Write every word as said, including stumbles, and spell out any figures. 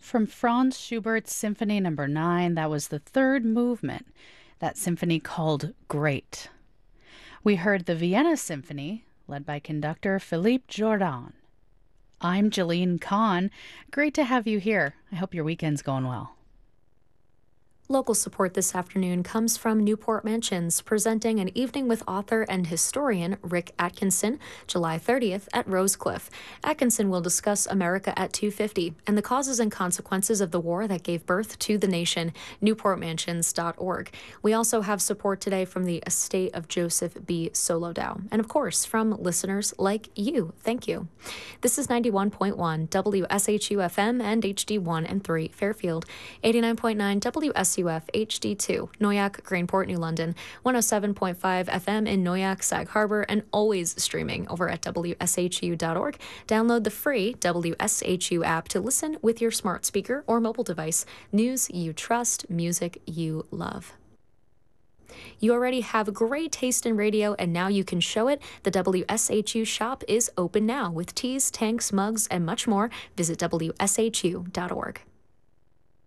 from Franz Schubert's Symphony Number nine. That was the third movement, that symphony called Great. We heard the Vienna Symphony, led by conductor Philippe Jordan. I'm Jeline Kahn. Great to have you here. I hope your weekend's going well. Local support this afternoon comes from Newport Mansions, presenting an evening with author and historian Rick Atkinson, July thirtieth at Rosecliff. Atkinson will discuss America at two fifty and the causes and consequences of the war that gave birth to the nation. newport mansions dot org. We also have support today from the estate of Joseph B. Solodow, and of course from listeners like you. Thank you. This is ninety-one point one W S H U F M and H D one and three Fairfield, eighty-nine point nine W S U F H D two, Noyak, Greenport, New London, one oh seven point five F M in Noyak, Sag Harbor, and always streaming over at W S H U dot org. Download the free W S H U app to listen with your smart speaker or mobile device. News you trust, music you love. You already have great taste in radio, and now you can show it. The W S H U shop is open now with teas, tanks, mugs, and much more. Visit W S H U dot org.